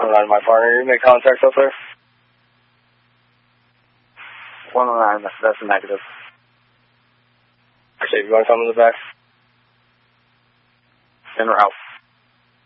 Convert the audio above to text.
109, my partner. You make contact up there? 109, that's a negative. Okay, you want to come in the back? En route.